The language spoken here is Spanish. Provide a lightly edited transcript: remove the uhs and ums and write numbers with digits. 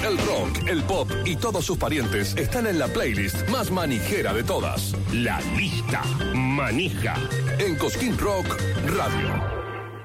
El rock, el pop y todos sus parientes están en la playlist más manijera de todas. La lista manija. En Cosquín Rock Radio.